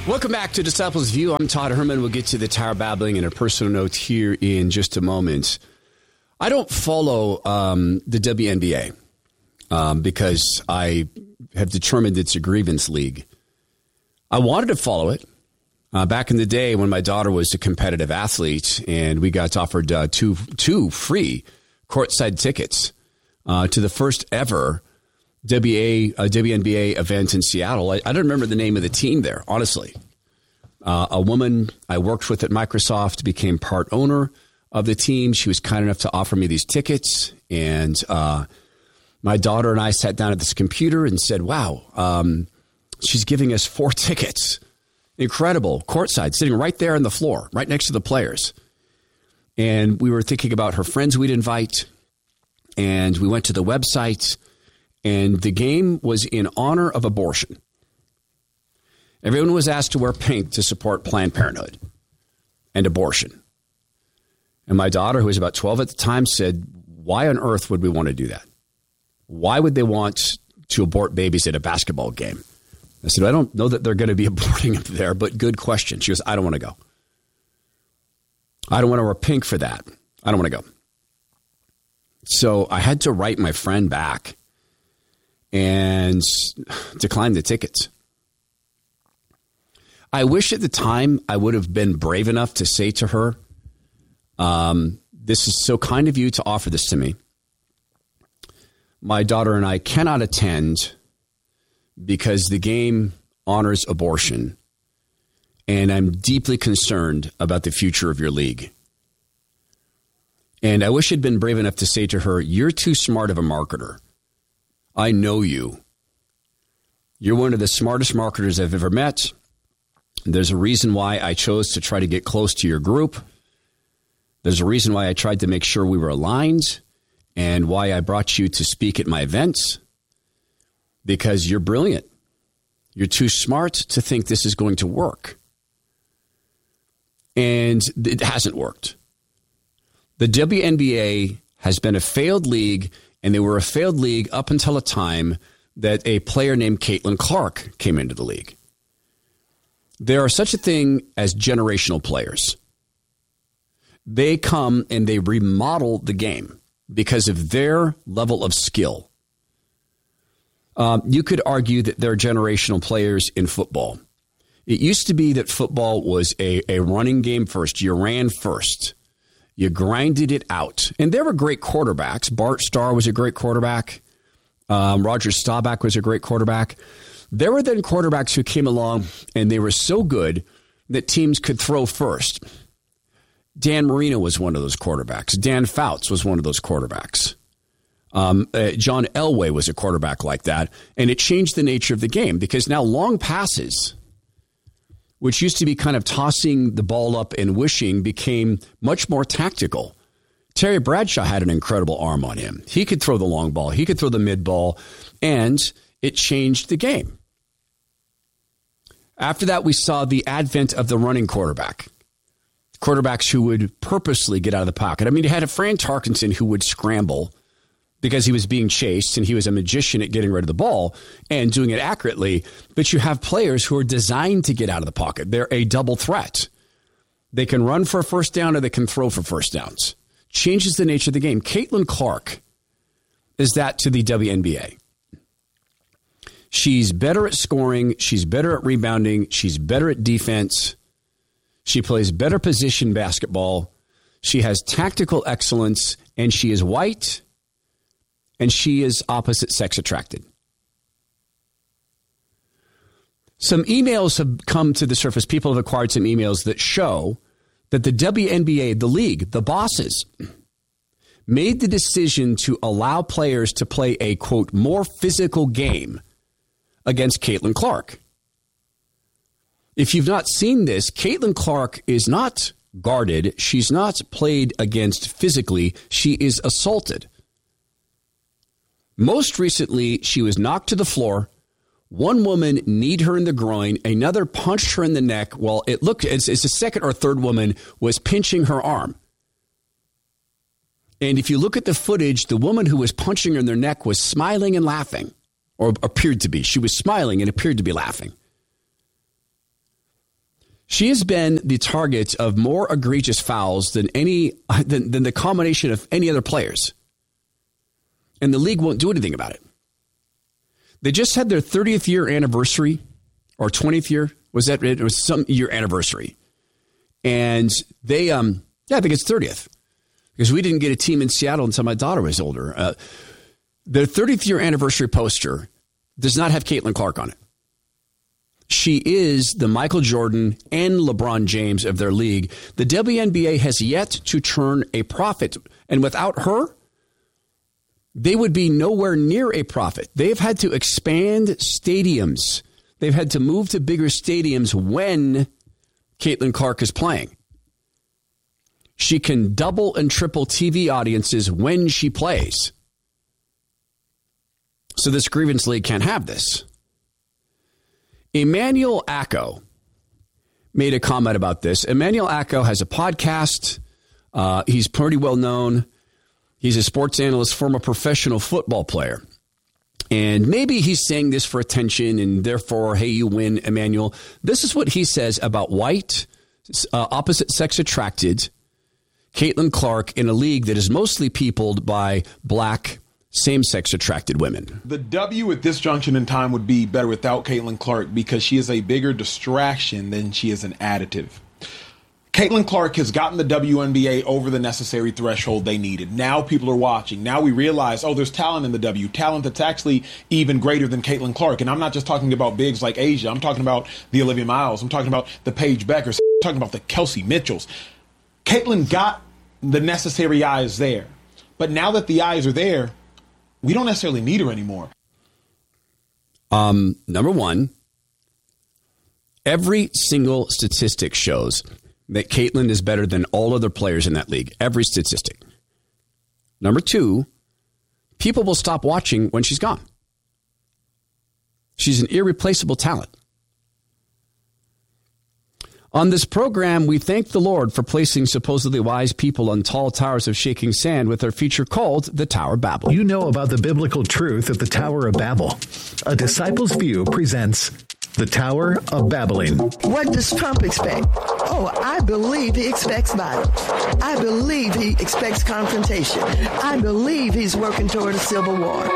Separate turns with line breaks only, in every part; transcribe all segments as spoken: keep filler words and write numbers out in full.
Welcome back to Disciples View. I'm Todd Herman. We'll get to the Tower Babbling and a personal note here in just a moment. I don't follow um, the W N B A um, because I have determined it's a grievance league. I wanted to follow it uh, back in the day when my daughter was a competitive athlete and we got offered uh, two two free courtside tickets uh, to the first ever W A, uh, W N B A event in Seattle. I, I don't remember the name of the team there, honestly. Uh, a woman I worked with at Microsoft became part owner of the team. She was kind enough to offer me these tickets. And uh, my daughter and I sat down at this computer and said, wow, um, she's giving us four tickets. Incredible. Courtside, sitting right there on the floor, right next to the players. And we were thinking about her friends we'd invite. And we went to the website. And the game was in honor of abortion. Everyone was asked to wear pink to support Planned Parenthood and abortion. And my daughter, who was about twelve at the time, said, why on earth would we want to do that? Why would they want to abort babies at a basketball game? I said, I don't know that they're going to be aborting up there, but good question. She goes, I don't want to go. I don't want to wear pink for that. I don't want to go. So I had to write my friend back and decline the tickets. I wish at the time I would have been brave enough to say to her, um, this is so kind of you to offer this to me. My daughter and I cannot attend because the game honors abortion, and I'm deeply concerned about the future of your league. And I wish I'd been brave enough to say to her, you're too smart of a marketer. I know you. You're one of the smartest marketers I've ever met. There's a reason why I chose to try to get close to your group. There's a reason why I tried to make sure we were aligned and why I brought you to speak at my events. Because you're brilliant. You're too smart to think this is going to work. And it hasn't worked. The W N B A has been a failed league. And they were a failed league up until a time that a player named Caitlin Clark came into the league. There are such a thing as generational players. They come and they remodel the game because of their level of skill. Um, you could argue that they're generational players in football. It used to be that football was a, a running game first. You ran first. You grinded it out. And there were great quarterbacks. Bart Starr was a great quarterback. Um, Roger Staubach was a great quarterback. There were then quarterbacks who came along, and they were so good that teams could throw first. Dan Marino was one of those quarterbacks. Dan Fouts was one of those quarterbacks. Um, uh, John Elway was a quarterback like that. And it changed the nature of the game because now long passes, which used to be kind of tossing the ball up and wishing, became much more tactical. Terry Bradshaw had an incredible arm on him. He could throw the long ball. He could throw the mid ball, and it changed the game. After that, we saw the advent of the running quarterback, quarterbacks who would purposely get out of the pocket. I mean, you had a Fran Tarkenton who would scramble because he was being chased, and he was a magician at getting rid of the ball and doing it accurately. But you have players who are designed to get out of the pocket. They're a double threat. They can run for a first down or they can throw for first downs. Changes the nature of the game. Caitlin Clark is that to the W N B A. She's better at scoring. She's better at rebounding. She's better at defense. She plays better position basketball. She has tactical excellence, and she is white. And she is opposite sex attracted. Some emails have come to the surface. People have acquired some emails that show that the W N B A, the league, the bosses, made the decision to allow players to play a, quote, more physical game against Caitlin Clark. If you've not seen this, Caitlin Clark is not guarded. She's not played against physically. She is assaulted. Most recently, she was knocked to the floor. One woman kneed her in the groin. Another punched her in the neck. While it looked, it's, it's a second or third woman was pinching her arm. And if you look at the footage, the woman who was punching her in their neck was smiling and laughing, or appeared to be. She was smiling and appeared to be laughing. She has been the target of more egregious fouls than any than, than the combination of any other players. And the league won't do anything about it. They just had their thirtieth year anniversary or twentieth year. Was that it? It was some year anniversary. And they, um, yeah, I think it's thirtieth because we didn't get a team in Seattle until my daughter was older. Uh, their thirtieth year anniversary poster does not have Caitlin Clark on it. She is the Michael Jordan and LeBron James of their league. The W N B A has yet to turn a profit. And without her, they would be nowhere near a profit. They've had to expand stadiums. They've had to move to bigger stadiums when Caitlin Clark is playing. She can double and triple T V audiences when she plays. So this grievance league can't have this. Emmanuel Acko made a comment about this. Emmanuel Acko has a podcast. Uh, he's pretty well known. He's a sports analyst, former professional football player. And maybe he's saying this for attention and therefore, hey, you win, Emmanuel. This is what he says about white, uh, opposite sex attracted Caitlin Clark in a league that is mostly peopled by black, same-sex attracted women.
The W at this junction in time would be better without Caitlin Clark because she is a bigger distraction than she is an additive. Caitlin Clark has gotten the W N B A over the necessary threshold they needed. Now people are watching. Now we realize, oh, there's talent in the W, talent that's actually even greater than Caitlin Clark. And I'm not just talking about bigs like Asia. I'm talking about the Olivia Miles. I'm talking about the Paige Beckers. I'm talking about the Kelsey Mitchells. Caitlin got the necessary eyes there. But now that the eyes are there, we don't necessarily need her anymore.
Um, number one, every single statistic shows that Caitlin is better than all other players in that league. Every statistic. Number two, people will stop watching when she's gone. She's an irreplaceable talent. On this program, we thank the Lord for placing supposedly wise people on tall towers of shaking sand with our feature called The Tower of Babel.
You know about the biblical truth of the Tower of Babel. A Disciple's View presents The Tower of Babbling.
What does Trump expect? Oh, I believe he expects violence. I believe he expects confrontation. I believe he's working toward a civil war.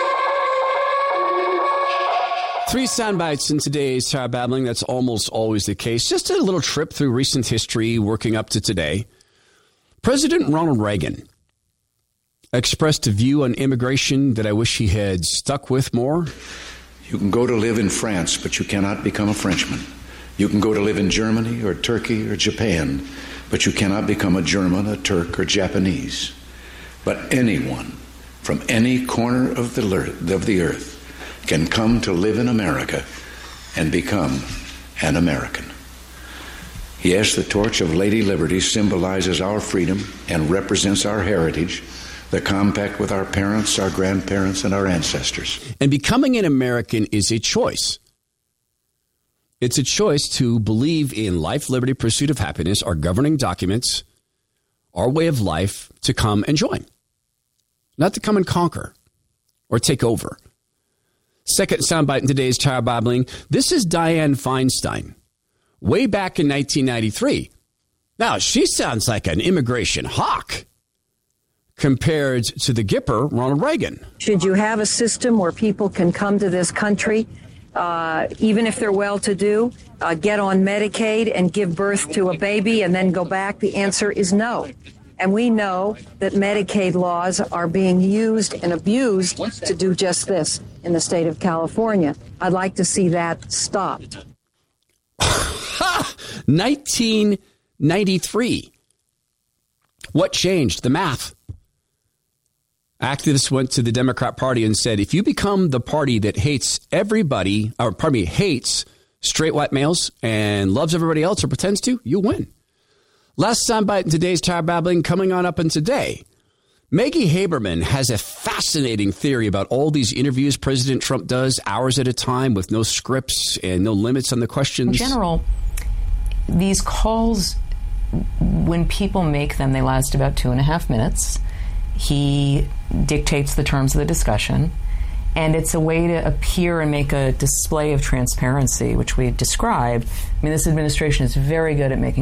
Three sound bites in today's Tower Babbling. That's almost always the case. Just a little trip through recent history working up to today. President Ronald Reagan expressed a view on immigration that I wish he had stuck with more.
You can go to live in France, but you cannot become a Frenchman. You can go to live in Germany or Turkey or Japan, but you cannot become a German, a Turk, or Japanese. But anyone from any corner of the of the earth can come to live in America and become an American. Yes, the torch of Lady Liberty symbolizes our freedom and represents our heritage, the compact with our parents, our grandparents, and our ancestors.
And becoming an American is a choice. It's a choice to believe in life, liberty, pursuit of happiness, our governing documents, our way of life to come and join, not to come and conquer or take over. Second soundbite in today's Tower Babbling. This is Dianne Feinstein, way back in nineteen ninety-three. Now, she sounds like an immigration hawk compared to the Gipper, Ronald Reagan.
Should you have a system where people can come to this country, uh, even if they're well-to-do, uh, get on Medicaid and give birth to a baby and then go back? The answer is no. And we know that Medicaid laws are being used and abused to do just this in the state of California. I'd like to see that stopped.
nineteen ninety-three. What changed? The math. Activists went to the Democrat Party and said, if you become the party that hates everybody, or pardon me, hates straight white males and loves everybody else or pretends to, you win. Last soundbite in today's Tower Babbling coming on up in today. Maggie Haberman has a fascinating theory about all these interviews President Trump does hours at a time with no scripts and no limits on the questions.
In general, these calls, when people make them, they last about two and a half minutes. He dictates the terms of the discussion. And it's a way to appear and make a display of transparency, which we described. I mean, this administration is very good at making